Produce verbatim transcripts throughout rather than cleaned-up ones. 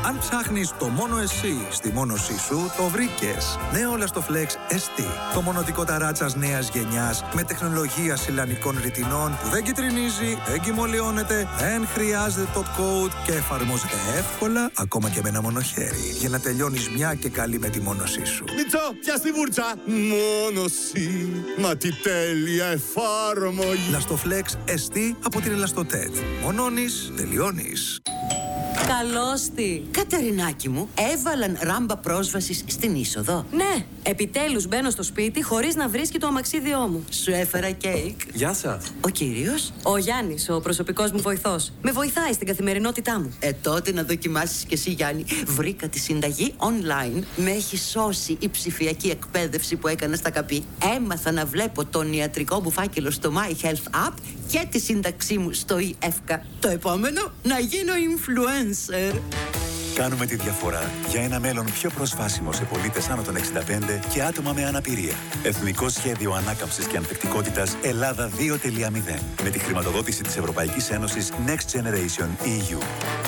Αν ψάχνεις το μόνο εσύ στη μόνωσή σου, το βρήκες. Νέο Lastoflex ες τι. Το μονοτικό ταράτσας νέας γενιάς με τεχνολογία σιλανικών ρητινών που δεν κυτρινίζει, δεν κυμολιώνεται, δεν χρειάζεται top coat και εφαρμόζεται εύκολα ακόμα και με ένα μονοχέρι για να τελειώνεις μια και καλή με τη μόνωσή σου. Μιτσό, πιάσ' τη βούρτσα! Μόνωση, μα τι τέλεια εφάρμογη! Lastoflex ες τι από την Ελαστοτέτ. Μονώνεις, τελειώνεις. Καλώς τη. Κατερινάκι μου, έβαλαν ράμπα πρόσβασης στην είσοδο. Ναι, επιτέλους μπαίνω στο σπίτι χωρίς να βρίσκει το αμαξίδιό μου. Σου έφερα κέικ. Γεια σας. Ο κύριος? Ο Γιάννης, ο προσωπικός μου βοηθός. Με βοηθάει στην καθημερινότητά μου. Ε, τότε να δοκιμάσεις κι εσύ, Γιάννη. Βρήκα τη συνταγή online. Με έχει σώσει η ψηφιακή εκπαίδευση που έκανα στα καπί. Έμαθα να βλέπω τον ιατρικό μου φάκελο στο My Health App και τη σύνταξή μου στο ι-εύκα. Το επόμενο, να γίνω influencer. Κάνουμε τη διαφορά για ένα μέλλον πιο προσβάσιμο σε πολίτες άνω των εξήντα πέντε και άτομα με αναπηρία. Εθνικό Σχέδιο Ανάκαμψης και Ανθεκτικότητας Ελλάδα δύο τελεία μηδέν με τη χρηματοδότηση της Ευρωπαϊκής Ένωσης Next Generation ι γιου.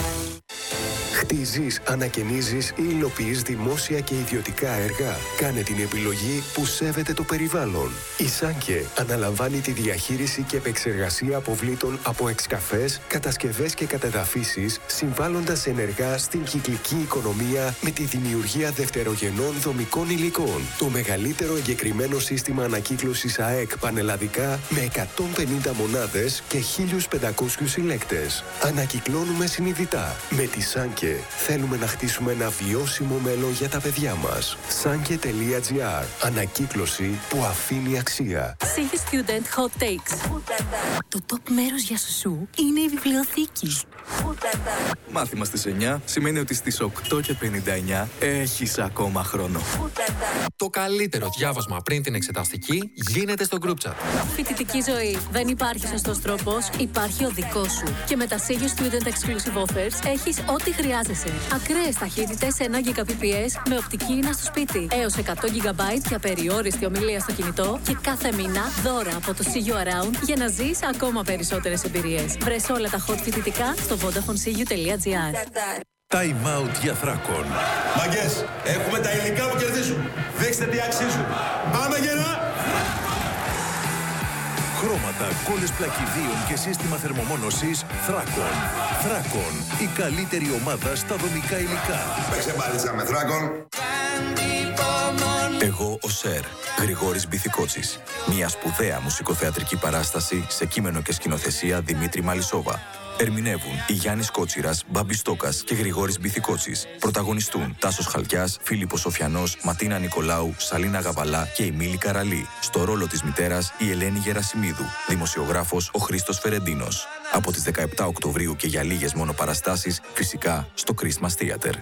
Χτίζεις, ανακαινίζεις ή υλοποιείς δημόσια και ιδιωτικά έργα. Κάνε την επιλογή που σέβεται το περιβάλλον. Η Σάνκε αναλαμβάνει τη διαχείριση και επεξεργασία αποβλήτων από εξκαφές, κατασκευές και κατεδαφίσεις, συμβάλλοντας ενεργά στην κυκλική οικονομία με τη δημιουργία δευτερογενών δομικών υλικών. Το μεγαλύτερο εγκεκριμένο σύστημα ανακύκλωσης ΑΕΚ πανελλαδικά με εκατόν πενήντα μονάδες και χίλιους πεντακόσιους συλλέκτες. Ανακυκλώνουμε συνειδητά. Με τη Σάνκε θέλουμε να χτίσουμε ένα βιώσιμο μέλλον για τα παιδιά μας. Sanke τελεία τζι άρ. Ανακύκλωση που αφήνει αξία. Sanke Student Hot Takes. Το top μέρος για σουσού είναι η βιβλιοθήκη. Μάθημα στις εννιά σημαίνει ότι στις οκτώ και πενήντα εννιά έχεις ακόμα χρόνο. Το καλύτερο διάβασμα πριν την εξεταστική γίνεται στο group chat. Φοιτητική ζωή. Δεν υπάρχει σωστός τρόπος, υπάρχει ο δικός σου. Και με τα Sanke Student Exclusive Offers έχεις ό,τι χρειάζεσαι. Ακραίες ταχύτητες ένα γιγαμπιτ με οπτική ίνα στο σπίτι. Έως εκατό τζι μπι για περιόριστη ομιλία στο κινητό και κάθε μήνα δώρα από το See You Around για να ζεις ακόμα περισσότερες εμπειρίες. Βρες όλα τα hot φοιτητικά στο vodafone c u τελεία g r. Time out για Θράκον. Μαγκές, έχουμε τα υλικά που κερδίζουν. Δείξτε τι αξίζουν. Πάμε γερά! Χρώματα, κόλλες πλακιδίων και σύστημα θερμομόνωσης Θράκον. Θράκον, η καλύτερη ομάδα στα δομικά υλικά. Παίξε μπάλιτσα με Θράκον. Εγώ ο Σερ, Γρηγόρης Μπιθικότσης. Μια σπουδαία μουσικοθεατρική παράσταση σε κείμενο και σκηνοθεσία Δημήτρη Μαλισσόβα. Ερμηνεύουν η Γιάννης Κότσιρας, Μπάμπης Στόκας και Γρηγόρης Μπιθικότσης. Πρωταγωνιστούν Τάσος Χαλκιάς, Φίλιππος Σοφιανός, Ματίνα Νικολάου, Σαλίνα Γαβαλά και η Μίλη Καραλή. Στο ρόλο της μητέρας η Ελένη Γερασιμίδου. Δημοσιογράφος ο Χρήστος Φερεντίνος. Από τις δεκαεπτά Οκτωβρίου και για λίγες μόνο παραστάσεις, φυσικά στο Christmas Theater.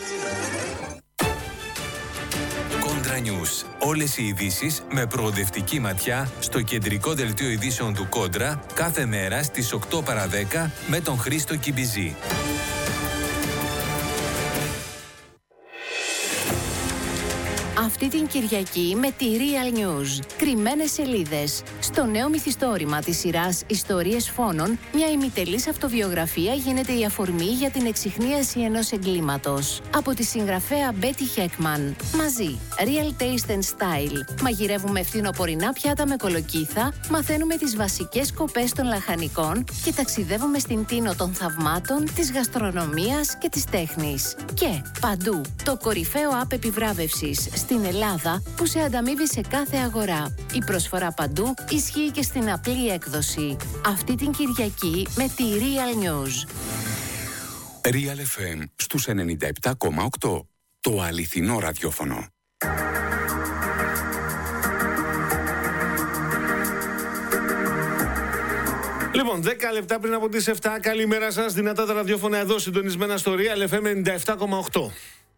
Κόντρα News. Όλες οι ειδήσεις με προοδευτική ματιά στο κεντρικό δελτίο ειδήσεων του Κόντρα κάθε μέρα στις οκτώ παρά δέκα με τον Χρήστο Κιμπιζή. Αυτή την Κυριακή με τη Real News. Κρυμμένες σελίδες. Στο νέο μυθιστόρημα της σειράς Ιστορίες Φόνων, μια ημιτελής αυτοβιογραφία γίνεται η αφορμή για την εξιχνίαση ενός εγκλήματος. Από τη συγγραφέα Betty Heckman. Μαζί. Real Taste and Style. Μαγειρεύουμε φθινοπορεινά πιάτα με κολοκύθα, μαθαίνουμε τις βασικές κοπές των λαχανικών και ταξιδεύουμε στην τίνο των θαυμάτων, της γαστρονομίας και της τέχνης. Και παντού το κορυφαίο app επιβράβευσης στην Ελλάδα που σε ανταμείβει σε κάθε αγορά. Η προσφορά παντού ισχύει και στην απλή έκδοση. Αυτή την Κυριακή με τη Real News. Real εφ εμ στους ενενήντα επτά κόμμα οκτώ. Το αληθινό ραδιόφωνο. Λοιπόν, δέκα λεπτά πριν από τις επτά, καλημέρα σας. Δυνατά τα ραδιόφωνα εδώ, συντονισμένα στο Real εφ εμ ενενήντα επτά κόμμα οκτώ.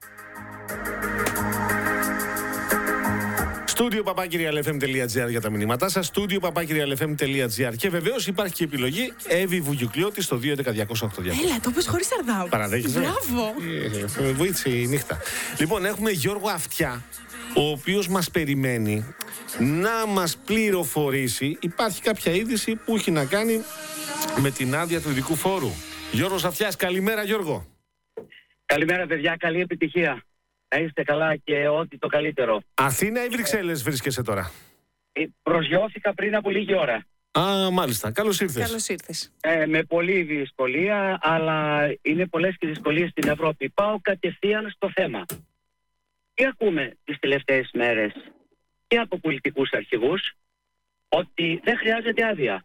Στούντιο παπάκι real f m τελεία g r για τα μηνύματά σας. Στούντιο παπάκι real f m τελεία g r. Και βεβαίως υπάρχει και επιλογή Εύη Βουγιουκλιώτη στο δύο έντεκα διακόσια οκτώ διακόσια. Έλα, το πες χωρίς Αρδάου. Παραδέχεις. Μπράβο. Ε, βοήθησε η νύχτα. Λοιπόν, έχουμε Γιώργο Αυτιά, ο οποίος μας περιμένει να μας πληροφορήσει. Υπάρχει κάποια είδηση που έχει να κάνει με την άδεια του ειδικού φόρου. Γιώργος Αυτιάς, καλημέρα Γιώργο. Καλημέρα, παιδιά. Καλή επιτυχία. Να είστε καλά και ό,τι το καλύτερο. Αθήνα ή Βρυξέλλες βρίσκεσαι τώρα? Ε, προσγειώθηκα πριν από λίγη ώρα. Α, μάλιστα. Καλώς ήρθες. Καλώς ήρθες. Ε, με πολλή δυσκολία, αλλά είναι πολλές και δυσκολίες στην Ευρώπη. Πάω κατευθείαν στο θέμα. Τι ακούμε τις τελευταίες μέρες και από πολιτικούς αρχηγούς? Ότι δεν χρειάζεται άδεια.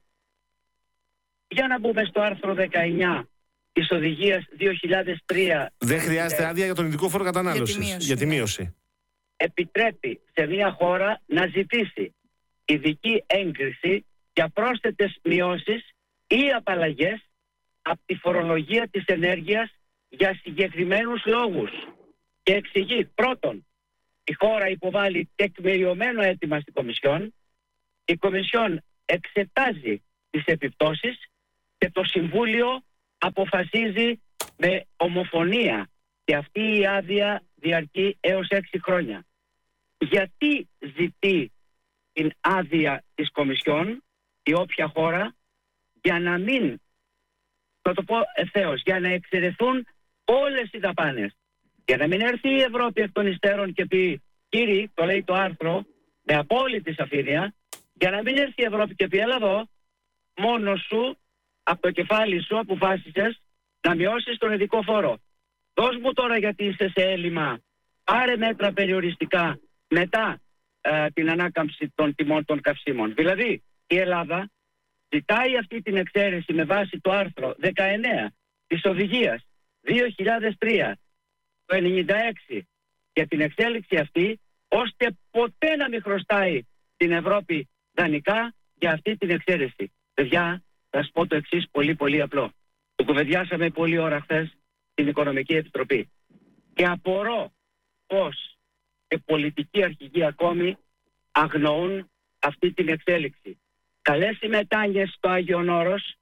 Για να μπούμε στο άρθρο δεκαεννιά της οδηγίας δύο χιλιάδες τρία. Δεν χρειάζεται άδεια για τον ειδικό φόρο κατανάλωσης. Για τη μείωση. Για τη μείωση. Επιτρέπει σε μια χώρα να ζητήσει ειδική έγκριση για πρόσθετες μειώσεις ή απαλλαγές από τη φορολογία της ενέργειας για συγκεκριμένους λόγους. Και εξηγεί, πρώτον, η χώρα υποβάλλει τεκμηριωμένο αίτημα στην Κομισιόν, η Κομισιόν εξετάζει τις επιπτώσεις και το Συμβούλιο αποφασίζει με ομοφωνία, και αυτή η άδεια διαρκεί έως έξι χρόνια. Γιατί ζητεί την άδεια της Κομισιόν η όποια χώρα? Για να μην, θα το πω ευθέως, για να εξαιρεθούν όλες οι δαπάνες. Για να μην έρθει η Ευρώπη εκ των υστέρων και πει, κύριοι, το λέει το άρθρο, με απόλυτη σαφήνεια, για να μην έρθει η Ευρώπη και πει, έλα εδώ, μόνος σου, από το κεφάλι σου αποφάσισες να μειώσεις τον ειδικό φόρο. Δώσ' μου τώρα, γιατί είσαι σε έλλειμμα, πάρε μέτρα περιοριστικά μετά ε, την ανάκαμψη των τιμών των καυσίμων. Δηλαδή, η Ελλάδα ζητάει αυτή την εξαίρεση με βάση το άρθρο δεκαεννέα της οδηγίας δύο χιλιάδες τρία το ενενήντα έξι για την εξέλιξη αυτή, ώστε ποτέ να μην χρωστάει την Ευρώπη δανεικά για αυτή την εξαίρεση. Παιδιά, θα σας πω το εξής πολύ πολύ απλό. Το κουβεντιάσαμε πολλή ώρα χθες στην Οικονομική Επιτροπή. Και απορώ πως και πολιτικοί αρχηγοί ακόμη αγνοούν αυτή την εξέλιξη. Καλές οι μετάνοιες στο Άγιον Όρος,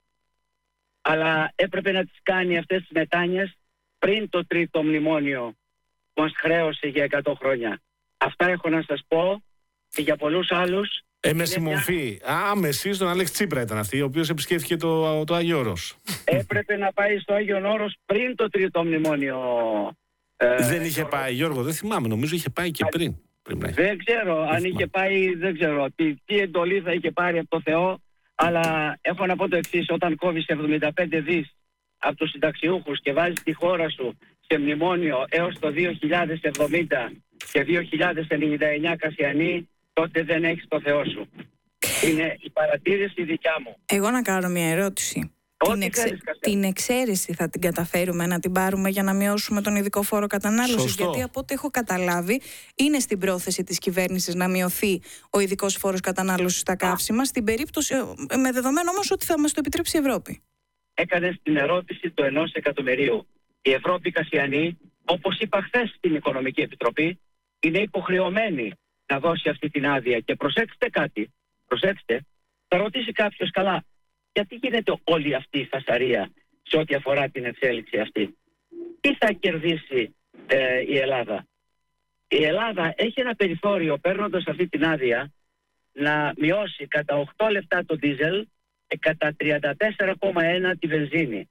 αλλά έπρεπε να τις κάνει αυτές τις μετάνοιες πριν το τρίτο μνημόνιο που μας χρέωσε για εκατό χρόνια. Αυτά έχω να σας πω, και για πολλούς άλλους. Ε, με συμμορφή. Άμεση στον Αλέξη Τσίπρα ήταν αυτή, ο οποίος επισκέφθηκε το, το Άγιο Όρος. Έπρεπε να πάει στο Άγιον Όρος πριν το τρίτο μνημόνιο. Ε, δεν είχε πάει, Γιώργο, δεν θυμάμαι, νομίζω είχε πάει και πριν. πριν δεν ξέρω αν είχε πάει, δεν ξέρω τι, τι εντολή θα είχε πάρει από το Θεό, αλλά έχω να πω το εξής: όταν κόβεις εβδομήντα πέντε δις από τους συνταξιούχους και βάζεις τη χώρα σου σε μνημόνιο έως το δύο χιλιάδες εβδομήντα και δύο χιλιάδες ενενήντα εννιά Κασιανή, τότε δεν έχεις το Θεό σου. Είναι η παρατήρηση δικιά μου. Εγώ να κάνω μια ερώτηση. Την, εξε... την εξαίρεση θα την καταφέρουμε να την πάρουμε για να μειώσουμε τον ειδικό φόρο κατανάλωσης? Γιατί από ό,τι έχω καταλάβει είναι στην πρόθεση της κυβέρνησης να μειωθεί ο ειδικός φόρος κατανάλωσης στα καύσιμα, στην περίπτωση, με δεδομένο όμως ότι θα μας το επιτρέψει η Ευρώπη. Έκανες την ερώτηση του ενός εκατομμυρίου. Η Ευρώπη, Κασιανή, όπως είπα χθες στην Οικονομική Επιτροπή, είναι υποχρεωμένη να δώσει αυτή την άδεια. Και προσέξτε κάτι, προσέξτε, θα ρωτήσει κάποιος, καλά, γιατί γίνεται όλη αυτή η φασαρία σε ό,τι αφορά την εξέλιξη αυτή? Τι θα κερδίσει ε, η Ελλάδα? Η Ελλάδα έχει ένα περιθώριο, παίρνοντας αυτή την άδεια, να μειώσει κατά οκτώ λεπτά το ντίζελ και κατά τριάντα τέσσερα κόμμα ένα τη βενζίνη.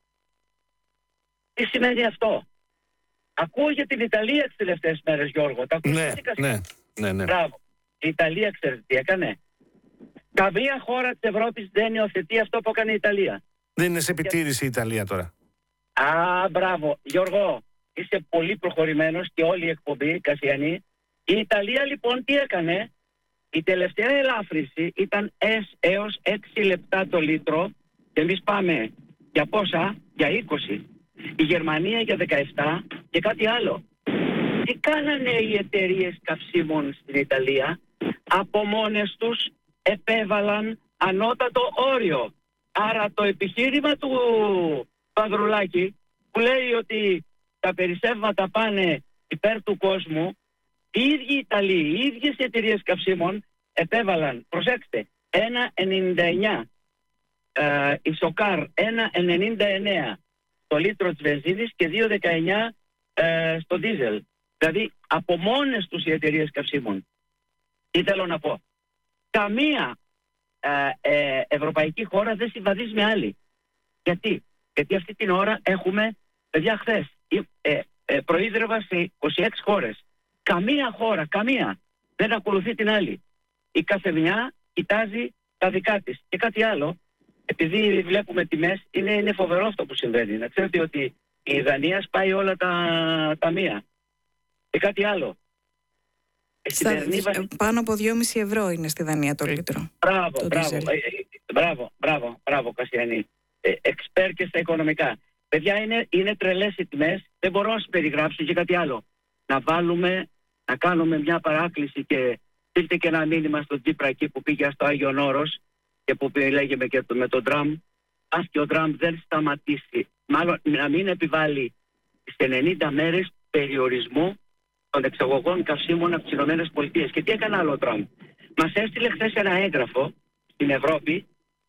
Τι σημαίνει αυτό? Ακούω για την Ιταλία τις τελευταίες μέρες, Γιώργο. Τα ναι, ναι, ναι, ναι. Μπράβο. Η Ιταλία, ξέρετε τι έκανε? Καμία χώρα της Ευρώπης δεν υιοθετεί αυτό που έκανε η Ιταλία. Δεν είναι σε επιτήρηση η Ιταλία τώρα? Α, μπράβο. Γιώργο, είσαι πολύ προχωρημένος και όλη η εκπομπή, Κασιανή. Η Ιταλία λοιπόν τι έκανε? Η τελευταία ελάφρυνση ήταν έως έξι λεπτά το λίτρο και εμείς πάμε για πόσα? Για είκοσι. Η Γερμανία για δεκαεπτά και κάτι άλλο. Τι κάνανε οι εταιρείες καυσίμων στην Ιταλία? Από μόνες τους επέβαλαν ανώτατο όριο. Άρα το επιχείρημα του Παδρουλάκη που λέει ότι τα περισσεύματα πάνε υπέρ του κόσμου, οι ίδιοι Ιταλοί, οι ίδιες εταιρείες καυσίμων επέβαλαν, προσέξτε, ένα ενενήντα εννιά ε, η Σοκάρ ένα ενενήντα εννιά το λίτρο της βενζίνης και δύο δεκαεννιά ε, στο ντίζελ. Δηλαδή από μόνες τους οι εταιρείες καυσίμων. Τι θέλω να πω? Καμία ε, ε, ευρωπαϊκή χώρα δεν συμβαδίζει με άλλη. Γιατί? Γιατί αυτή την ώρα έχουμε, παιδιά, χθες ε, ε, προείδρευα σε είκοσι έξι χώρες. Καμία χώρα, καμία δεν ακολουθεί την άλλη. Η καθεμιά κοιτάζει τα δικά της. Και κάτι άλλο, επειδή βλέπουμε τιμές, είναι, είναι φοβερό αυτό που συμβαίνει. Να ξέρετε ότι η Δανία σπάει όλα τα ταμεία. Και κάτι άλλο. Στα, βασ... Πάνω από δυόμισι ευρώ είναι στη Δανία το λίτρο. Μπράβο, το μπράβο, ε, ε, μπράβο, μπράβο, μπράβο Κασιανή. Ε, εξπέρ και στα οικονομικά. Παιδιά, είναι, είναι τρελές οι τιμές. Δεν μπορώ να σας περιγράψω και κάτι άλλο. Να βάλουμε, να κάνουμε μια παράκληση και στείλτε και ένα μήνυμα στον Τσίπρα εκεί που πήγε στο Άγιον Όρος και που λέγαμε και με τον Τραμπ. Ας και ο Τραμπ δεν σταματήσει. Μάλλον να μην επιβάλλει στις ενενήντα μέρες περιορισμού των εξαγωγών καυσίμων από τις ΗΠΑ. Και τι έκανε άλλο ο Τραμπ? Μας έστειλε χθες ένα έγγραφο στην Ευρώπη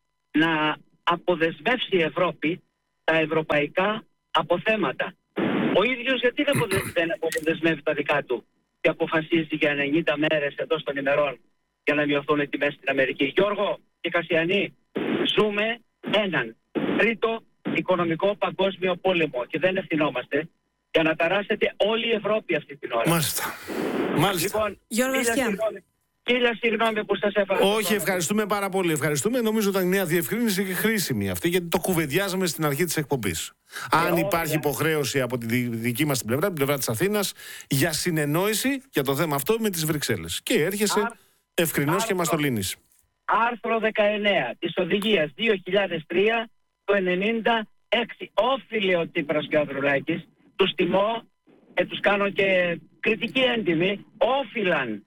να αποδεσμεύσει η Ευρώπη τα ευρωπαϊκά αποθέματα. Ο ίδιος γιατί δεν αποδεσμεύει τα δικά του και αποφασίζει για ενενήντα μέρες εντός των ημερών για να μειωθούν οι τιμές στην Αμερική? Γιώργο και Κασιανή, ζούμε έναν τρίτο οικονομικό παγκόσμιο πόλεμο και δεν ευθυνόμαστε για να ταράσετε όλη η Ευρώπη αυτή την ώρα. Μάλιστα. Μάλιστα. Λοιπόν, Γιώργο Αυτιά. Χίλια συγγνώμη που σας έφερα. Όχι, ευχαριστούμε πάρα πολύ. Ευχαριστούμε. Νομίζω ότι ήταν μια διευκρίνηση και χρήσιμη αυτή, γιατί το κουβεντιάζαμε στην αρχή της εκπομπής. Αν υπάρχει υποχρέωση από τη δική μας την πλευρά, την πλευρά της Αθήνας, για συνεννόηση για το θέμα αυτό με τις Βρυξέλλες. Και έρχεσαι ευκρινώς και μας το λύνεις. Άρθρο δεκαεννέα της Οδηγίας δύο χιλιάδες τρία του ενενήντα έξι. Όφιλε ο Τσίπρας και ο Ανδρουλάκης, τους τιμώ και τους κάνω και κριτική έντιμη, όφιλαν,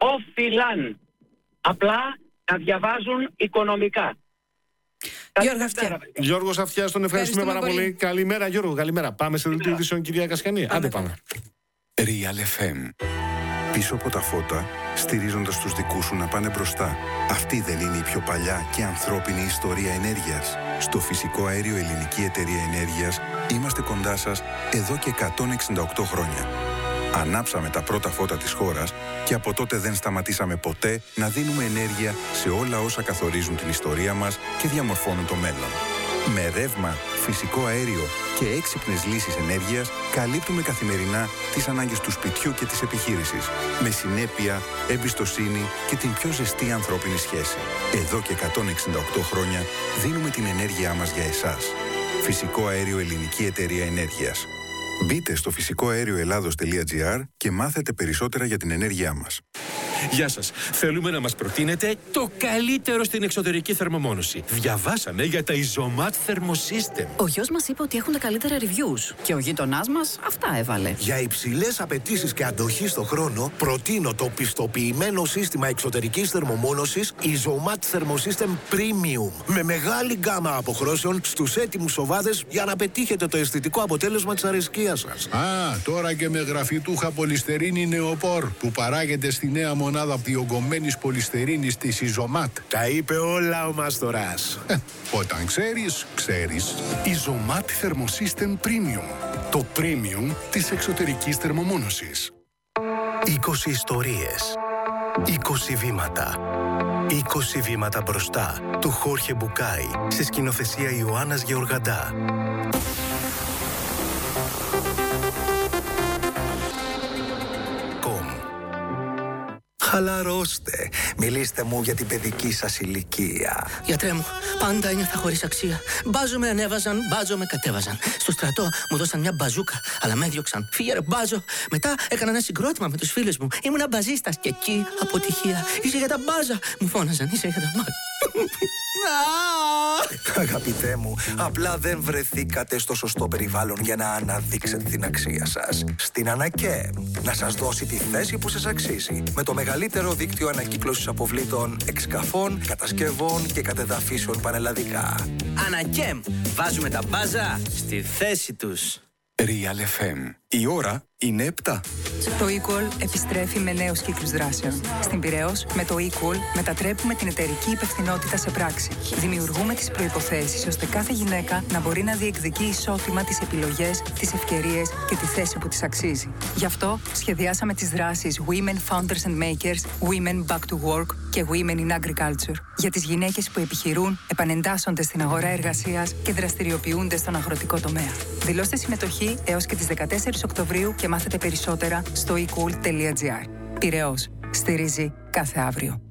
όφιλαν απλά να διαβάζουν οικονομικά. Γιώργο Αυτιά. Γιώργος Αυτιάς, τον ευχαριστούμε πάρα πολύ. πολύ. Καλημέρα Γιώργο, καλημέρα. Πάμε σε δελτίο ειδήσεων, κυρία Κασιανή. Άντε πάμε. Real εφ εμ. Πίσω από τα φώτα, στηρίζοντας τους δικούς σου να πάνε μπροστά. Αυτή δεν είναι η πιο παλιά και ανθρώπινη ιστορία ενέργειας? Στο Φυσικό Αέριο Ελληνική Εταιρεία Ενέργειας είμαστε κοντά σας εδώ και εκατόν εξήντα οκτώ χρόνια. Ανάψαμε τα πρώτα φώτα της χώρας και από τότε δεν σταματήσαμε ποτέ να δίνουμε ενέργεια σε όλα όσα καθορίζουν την ιστορία μας και διαμορφώνουν το μέλλον. Με ρεύμα, φυσικό αέριο και έξυπνες λύσεις ενέργειας καλύπτουμε καθημερινά τις ανάγκες του σπιτιού και της επιχείρησης. Με συνέπεια, εμπιστοσύνη και την πιο ζεστή ανθρώπινη σχέση. Εδώ και εκατόν εξήντα οκτώ χρόνια δίνουμε την ενέργειά μας για εσάς. Φυσικό Αέριο Ελληνική Εταιρεία Ενέργειας. Μπείτε στο φυσικό αέριο ελλάδος τελεία τζι άρ και μάθετε περισσότερα για την ενέργειά μας. Γεια σας. Θέλουμε να μας προτείνετε το καλύτερο στην εξωτερική θερμομόνωση. Διαβάσαμε για τα Isomat Thermosystem. Ο γιος μας είπε ότι έχουν τα καλύτερα reviews και ο γείτονάς μας αυτά έβαλε. Για υψηλές απαιτήσεις και αντοχή στο χρόνο, προτείνω το πιστοποιημένο σύστημα εξωτερικής θερμομόνωσης Isomat Thermosystem Premium. Με μεγάλη γκάμα αποχρώσεων στους έτοιμους σοβάδες για να πετύχετε το αισθητικό αποτέλεσμα της αρεσκίας σας. Α, τώρα και με γραφιτούχα πολυστερίνη νεοπόρ που παράγεται στη νέα μονάδα διογκωμένης πολυστερίνης της Isomat. Τα είπε όλα ο Μάστορας. Ε, όταν ξέρεις, ξέρεις. Isomat Thermosystem Premium. Το premium της εξωτερικής θερμομόνωσης. είκοσι ιστορίες. είκοσι βήματα. είκοσι βήματα μπροστά. Του Χόρχε Μπουκάι. Σε σκηνοθεσία Ιωάννας Γεωργαντά. Χαλαρώστε. Μιλήστε μου για την παιδική σας ηλικία. Γιατρέ μου, πάντα ένιωθα χωρίς αξία. Μπάζο με ανέβαζαν, μπάζο με κατέβαζαν. Στο στρατό μου δώσαν μια μπαζούκα, αλλά με έδιωξαν. Φύγε ρε μπάζο. Μετά έκανα ένα συγκρότημα με τους φίλους μου. Ήμουνα μπαζίστας και εκεί αποτυχία. Είσαι για τα μπάζα. Μου φώναζαν, είσαι για τα μπάζα. Αγαπητέ μου, απλά δεν βρεθήκατε στο σωστό περιβάλλον για να αναδείξετε την αξία σας. Στην Ανακέ, να σας δώσει τη θέση που σας αξίζει. Με το μεγαλύτερο δίκτυο ανακύκλωσης αποβλήτων, εξκαφών, κατασκευών και κατεδαφίσεων πανελλαδικά. Ανακέμ, βάζουμε τα μπάζα στη θέση τους. Real εφ εμ. Η ώρα είναι επτά. Το Equal επιστρέφει με νέους κύκλους δράσεων. Στην Πειραιώς, με το Equal μετατρέπουμε την εταιρική υπευθυνότητα σε πράξη. Δημιουργούμε τις προϋποθέσεις ώστε κάθε γυναίκα να μπορεί να διεκδικεί ισότιμα τις επιλογές, τις ευκαιρίες και τη θέση που της αξίζει. Γι' αυτό σχεδιάσαμε τις δράσεις Women Founders and Makers, Women Back to Work και Women in Agriculture για τις γυναίκες που επιχειρούν, επανεντάσσονται στην αγορά εργασίας και δραστηριοποιούνται στον αγροτικό τομέα. Δηλώστε συμμετοχή έως και τις δεκατέσσερις Οκτωβρίου και μάθετε περισσότερα στο e cool τελεία gr. Πειραιώς. Στηρίζει κάθε αύριο.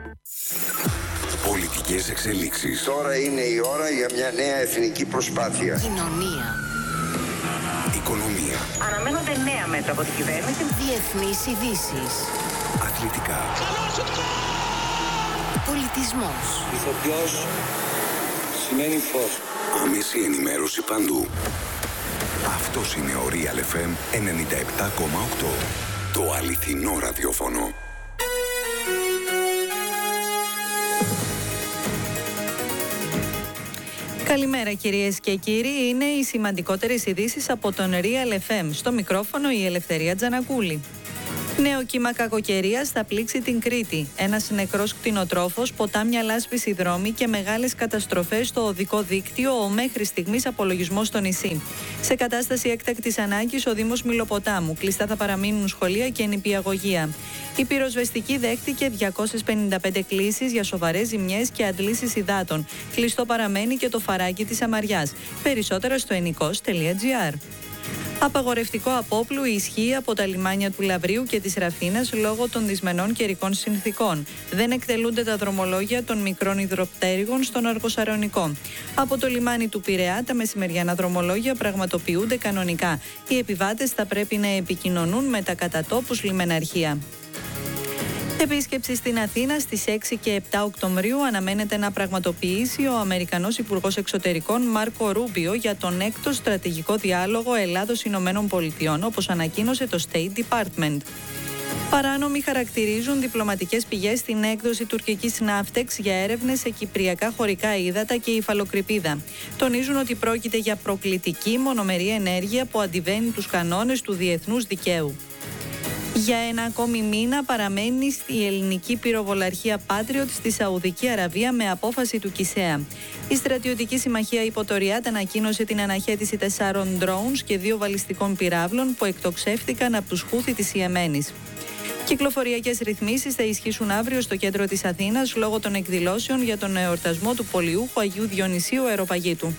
Πολιτικές εξελίξεις. Τώρα είναι η ώρα για μια νέα εθνική προσπάθεια. Κοινωνία. Οικονομία. Αναμένονται νέα μέτρα από την κυβέρνηση. Διεθνείς ειδήσεις. Αθλητικά. Πολιτισμός. Ηθοποιός σημαίνει φως. Άμεση ενημέρωση παντού. Αυτός είναι ο Real εφ εμ ενενήντα επτά κόμμα οκτώ. Το αληθινό ραδιόφωνο. Καλημέρα κυρίες και κύριοι, είναι οι σημαντικότερες ειδήσεις από τον Real εφ εμ. Στο μικρόφωνο η Ελευθερία Τζανακούλη. Νέο κύμα κακοκαιρίας θα πλήξει την Κρήτη. Ένας νεκρός κτηνοτρόφος, ποτάμια λάσπης δρόμοι και μεγάλες καταστροφές στο οδικό δίκτυο, ο μέχρι στιγμής απολογισμός στο νησί. Σε κατάσταση έκτακτης ανάγκης ο Δήμος Μυλοποτάμου. Κλειστά θα παραμείνουν σχολεία και νηπιαγωγεία. Η πυροσβεστική δέχτηκε διακόσιες πενήντα πέντε κλήσεις για σοβαρές ζημιές και αντλήσεις υδάτων. Κλειστό παραμένει και το φαράκι της Αμαριάς. Περισσότερα στο ενικός τελεία gr. Απαγορευτικό απόπλου ισχύει από τα λιμάνια του Λαβρίου και της Ραφίνας λόγω των δυσμενών καιρικών συνθήκων. Δεν εκτελούνται τα δρομολόγια των μικρών υδροπτέρυγων στον Αργοσαρονικό. Από το λιμάνι του Πειραιά τα μεσημεριανά δρομολόγια πραγματοποιούνται κανονικά. Οι επιβάτες θα πρέπει να επικοινωνούν με τα κατατόπους λιμεναρχεία. Επίσκεψη στην Αθήνα στις έξι και επτά Οκτωβρίου αναμένεται να πραγματοποιήσει ο Αμερικανός Υπουργός Εξωτερικών Μάρκο Ρούμπιο για τον έκτο στρατηγικό διάλογο Ελλάδος-Ηνωμένων Πολιτειών, όπως ανακοίνωσε το State Department. Παράνομοι χαρακτηρίζουν διπλωματικές πηγές στην έκδοση τουρκικής ναύτεξ για έρευνες σε κυπριακά χωρικά ύδατα και υφαλοκρηπίδα. Τονίζουν ότι πρόκειται για προκλητική μονομερή ενέργεια που αντιβαίνει τους κανόνες του διεθνούς δικαίου. Για ένα ακόμη μήνα παραμένει η ελληνική πυροβολαρχία Patriot στη Σαουδική Αραβία με απόφαση του ΚΙΣΕΑ. Η στρατιωτική συμμαχία υπό το Ριάντ ανακοίνωσε την αναχέτηση τεσσάρων drones και δύο βαλιστικών πυράβλων που εκτοξεύτηκαν από τους Χούθι της Ιεμένης. Κυκλοφοριακές ρυθμίσεις θα ισχύσουν αύριο στο κέντρο της Αθήνας λόγω των εκδηλώσεων για τον εορτασμό του πολιούχου Αγίου Διονυσίου Αεροπαγίτου.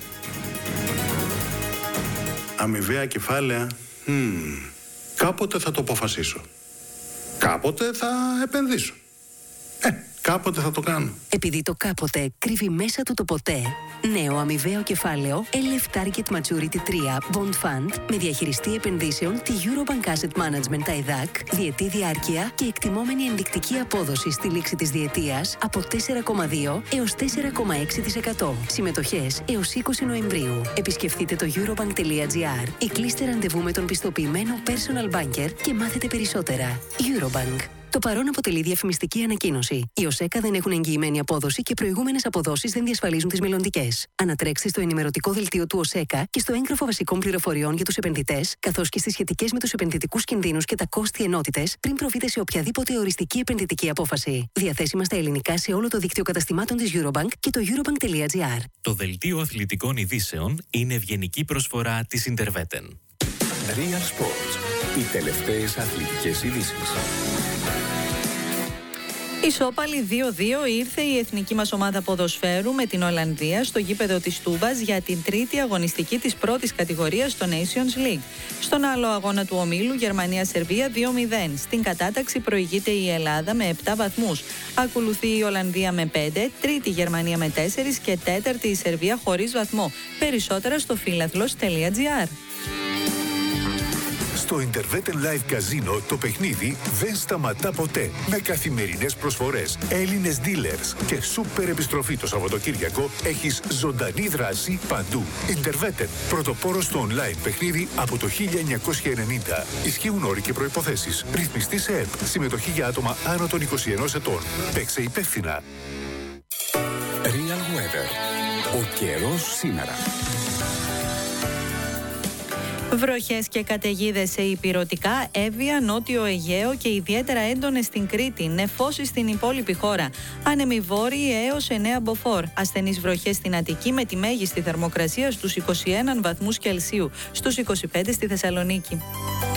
Αμοιβαία κεφάλαια. Hmm. Κάποτε θα το αποφασίσω. Κάποτε θα επενδύσω. Ε, κάποτε θα το κάνω. Επειδή το κάποτε κρύβει μέσα του το ποτέ. Νέο αμοιβαίο κεφάλαιο ελ εφ Target Maturity τρία Bond Fund με διαχειριστή επενδύσεων τη Eurobank Asset Management τα ΕΔΑΚ, διετή διάρκεια και εκτιμόμενη ενδεικτική απόδοση στη λήξη της διετίας από τέσσερα κόμμα δύο έως τέσσερα κόμμα έξι τοις εκατό. Συμμετοχές έως είκοσι Νοεμβρίου. Επισκεφτείτε το eurobank τελεία gr ή κλείστε ραντεβού με τον πιστοποιημένο personal banker και μάθετε περισσότερα. Eurobank. Το παρόν αποτελεί διαφημιστική ανακοίνωση. Οι ΟΣΕΚΑ δεν έχουν εγγυημένη απόδοση και προηγούμενες αποδόσεις δεν διασφαλίζουν τις μελλοντικές. Ανατρέξτε στο ενημερωτικό δελτίο του ΟΣΕΚΑ και στο έγγραφο βασικών πληροφοριών για τους επενδυτές, καθώς και στις σχετικές με τους επενδυτικούς κινδύνους και τα κόστη ενότητες, πριν προβείτε σε οποιαδήποτε οριστική επενδυτική απόφαση. Διαθέσιμα στα ελληνικά σε όλο το δίκτυο καταστημάτων της Eurobank και το eurobank τελεία gr. Το δελτίο αθλητικών ειδήσεων είναι ευγενική προσφορά της Interveten. Real Sports. Οι τελευταίες αθλητικές ειδήσεις. Ισόπαλη δύο δύο ήρθε η εθνική μας ομάδα ποδοσφαίρου με την Ολλανδία στο γήπεδο της Τούμπας για την τρίτη αγωνιστική της πρώτης κατηγορίας στο Nations League. Στον άλλο αγώνα του ομίλου Γερμανία-Σερβία δύο μηδέν. Στην κατάταξη προηγείται η Ελλάδα με επτά βαθμούς. Ακολουθεί η Ολλανδία με πέντε, τρίτη η Γερμανία με τέσσερα και τέταρτη η Σερβία χωρίς βαθμό. Περισσότερα στο φίλαθλος τελεία gr. Στο Interveten Live Casino το παιχνίδι δεν σταματά ποτέ. Με καθημερινές προσφορές, Έλληνες dealers και σούπερ επιστροφή το Σαββατοκύριακο έχεις ζωντανή δράση παντού. Interveten, πρωτοπόρος στο online παιχνίδι από το χίλια εννιακόσια ενενήντα. Ισχύουν όροι και προϋποθέσεις. Ρυθμιστή σε ΕΠ. Συμμετοχή για άτομα άνω των είκοσι ενός ετών. Παίξε υπεύθυνα. Real Weather. Ο καιρός σήμερα. Βροχές και καταιγίδες σε ηπειρωτικά, Εύβοια, Νότιο Αιγαίο και ιδιαίτερα έντονες στην Κρήτη. Νεφώσεις στην υπόλοιπη χώρα. Άνεμοι βόρειοι έως εννέα μποφόρ. Ασθενείς βροχές στην Αττική με τη μέγιστη θερμοκρασία στους είκοσι ένα βαθμούς Κελσίου. Στους είκοσι πέντε στη Θεσσαλονίκη.